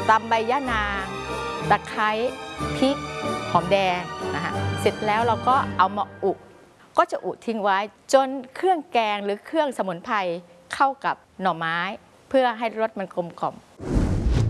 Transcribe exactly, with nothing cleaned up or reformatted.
ตำใบยะนางตะไคร้พริกหอมแดงนะคะเสร็จแล้วเราก็เอามาอุก็จะอุทิ้งไว้จนเครื่องแกงหรือเครื่องสมุนไพรเข้ากับหน่อไม้เพื่อให้รสมันกลมกล่อม